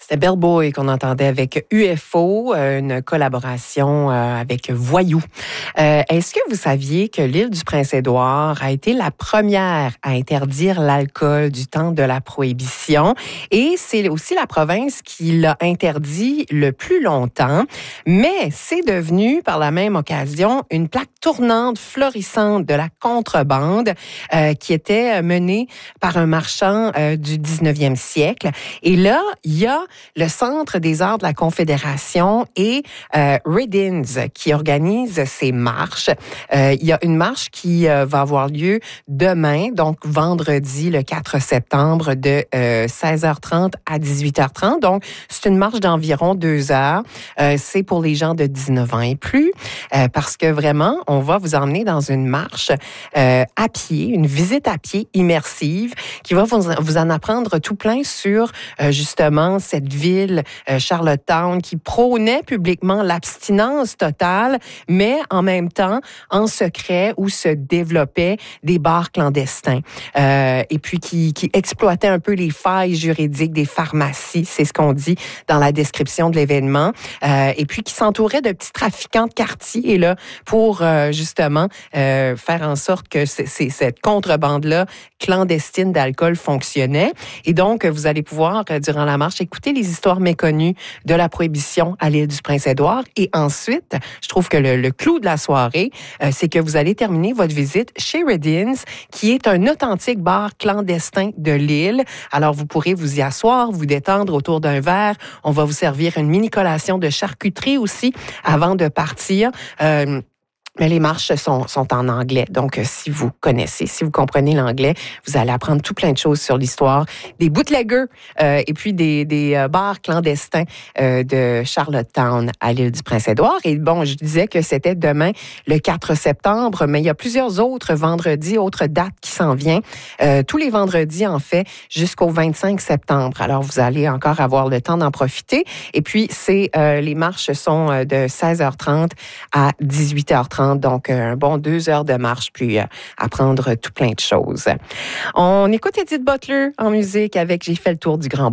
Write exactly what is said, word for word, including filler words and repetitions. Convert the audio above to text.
C'était Bellboy qu'on entendait avec U F O, une collaboration avec Voyou. Euh, est-ce que vous saviez que l'île du Prince-Édouard a été la première à interdire l'alcool du temps de la Prohibition? Et c'est aussi la province qui l'a interdit le plus longtemps. Mais c'est devenu, par la même occasion, une plaque tournante florissante de la contrebande euh, qui était menée par un marchand euh, du dix-neuvième siècle. Et là, il y a le Centre des arts de la Confédération et euh, Riddins qui organise ces marches. Euh, il y a une marche qui euh, va avoir lieu demain, donc vendredi le quatre septembre de euh, seize heures trente à dix-huit heures trente. Donc, c'est une marche d'environ deux heures. Euh, c'est pour les gens de dix-neuf ans et plus euh, parce que vraiment, on va vous emmener dans une marche euh, à pied, une visite à pied immersive qui va vous, vous en apprendre tout plein sur euh, justement cette ville, euh, Charlottetown, qui prônait publiquement l'abstinence totale, mais en même temps, en secret, où se développaient des bars clandestins. Euh, et puis qui, qui exploitaient un peu les failles juridiques des pharmacies, c'est ce qu'on dit dans la description de l'événement. Euh, et puis qui s'entouraient de petits trafiquants de quartier là, pour euh, justement euh, faire en sorte que c'est, c'est, cette contrebande-là clandestine d'alcool fonctionnait. Et donc, vous allez pouvoir, euh, durant la marche, écouter les histoires méconnues de la Prohibition à l'île du Prince-Édouard. Et ensuite, je trouve que le, le clou de la soirée, euh, c'est que vous allez terminer votre visite chez Riddins, qui est un authentique bar clandestin de l'île. Alors, vous pourrez vous y asseoir, vous détendre autour d'un verre. On va vous servir une mini collation de charcuterie aussi avant de partir. Euh, Mais les marches sont, sont en anglais. Donc, si vous connaissez, si vous comprenez l'anglais, vous allez apprendre tout plein de choses sur l'histoire des bootleggers euh, et puis des, des euh, bars clandestins euh, de Charlottetown à l'île du Prince-Édouard. Et bon, je disais que c'était demain, le quatre septembre, mais il y a plusieurs autres vendredis, autres dates qui s'en viennent. Euh, tous les vendredis, en fait, jusqu'au vingt-cinq septembre. Alors, vous allez encore avoir le temps d'en profiter. Et puis, c'est euh, les marches sont de seize heures trente à dix-huit heures trente. Donc, un bon deux heures de marche, puis euh, apprendre tout plein de choses. On écoute Edith Butler en musique avec J'ai fait le tour du Grand